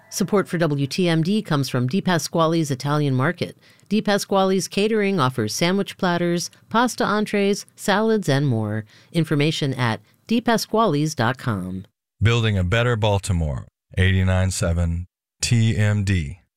Support for WTMD comes from Di Pasquale's Italian Market. Di Pasquale's Catering offers sandwich platters, pasta entrees, salads, and more. Information at dipasquales.com. Building a better Baltimore. 89.7 TMD.